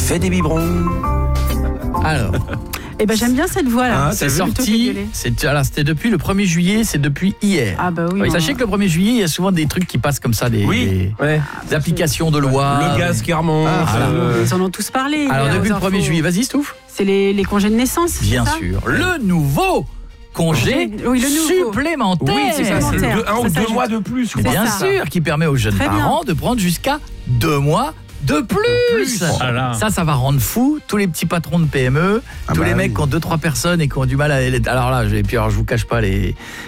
fait des biberons. Alors, Eh ben j'aime bien cette voix-là. c'est Plutôt que sorti, gueuler. c'était depuis le 1er juillet, c'est depuis hier. Ah bah oui. Sachez que le 1er juillet, il y a souvent des trucs qui passent comme ça, des applications de loi. Le gaz qui remonte. Ils en ont tous parlé. Alors hier depuis aux le 1er infos. juillet, vas-y Stouff. C'est les congés de naissance. Bien c'est ça sûr. Le nouveau congé Oui, le nouveau. supplémentaire. Oui, c'est ça, c'est Supplémentaire. 1 ou Ça 2 s'ajoute. mois de plus. je C'est crois. Bien ça. sûr, qui permet aux jeunes Très bien. parents de prendre jusqu'à 2 mois de plus. Voilà. Ça va rendre fou tous les petits patrons de PME, tous les mecs qui ont 2-3 personnes et qui ont du mal à... Alors là, je vous cache pas